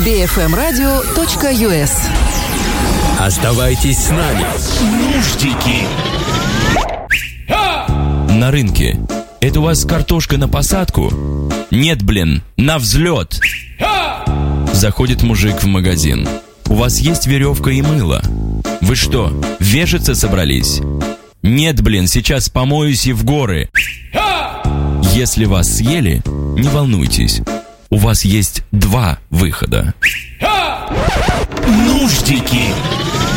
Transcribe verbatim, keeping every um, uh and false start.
би эф эм радио точка ю эс. Оставайтесь с нами. Нуждики. На рынке. Это у вас картошка на посадку? Нет, блин, на взлет. Заходит мужик в магазин. У вас есть веревка и мыло? Вы что, вешаться собрались? Нет, блин, сейчас помоюсь и в горы. Если вас съели, не волнуйтесь. У вас есть два выхода. Нуждики.